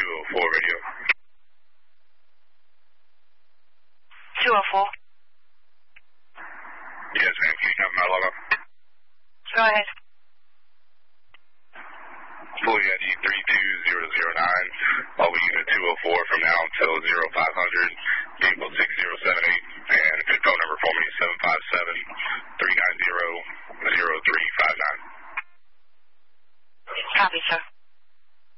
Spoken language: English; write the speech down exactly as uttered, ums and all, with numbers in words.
oh four radio. two oh four. Yes, ma'am. Can you have my logo? Go ahead. Fully I D three two zero zero nine. Over unit two oh four from now until zero five hundred. Vehicle six zero seven eight. And good phone number for me is seven five seven